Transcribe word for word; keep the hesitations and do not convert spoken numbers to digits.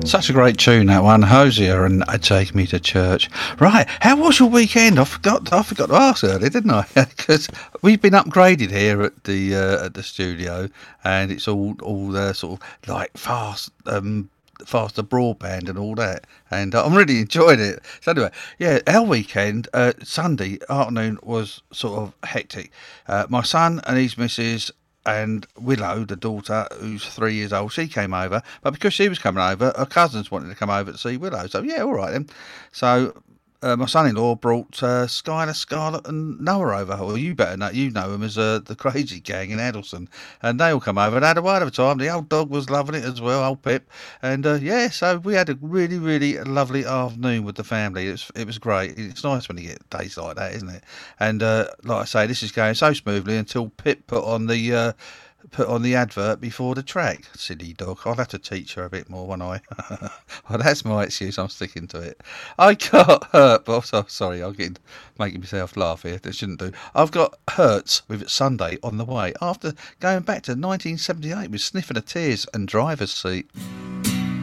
Such a great tune, that one, Hosier and uh, Take Me to Church. Right, how was your weekend? I forgot. I forgot to ask earlier, didn't I? Because we've been upgraded here at the uh, at the studio, and it's all all uh, sort of like fast. Um, faster broadband and all that, and uh, I'm really enjoying it. So anyway, yeah, our weekend, uh, Sunday afternoon was sort of hectic. Uh, my son and his missus and Willow, the daughter, who's three years old, she came over, but because she was coming over, her cousins wanted to come over to see Willow, so yeah, all right then. So uh, my son-in-law brought uh, Skylar, Scarlett and Noah over. Well, you better know, you know them as uh, the Crazy Gang in Addleston, and they all come over and had a wonderful time. The old dog was loving it as well, old Pip, and uh, yeah, so we had a really, really lovely afternoon with the family. It was, it was great. It's nice when you get days like that, isn't it? And uh, like I say, this is going so smoothly until Pip put on the uh, put on the advert before the track. Silly dog. I'll have to teach her a bit more, won't I? Well, that's my excuse. I'm sticking to it. I got hurt, but I'm sorry, I'm getting, making myself laugh here. That shouldn't do. I've got Hurts with Sunday on the way after going back to nineteen seventy-eight with Sniffing of Tears and Driver's Seat.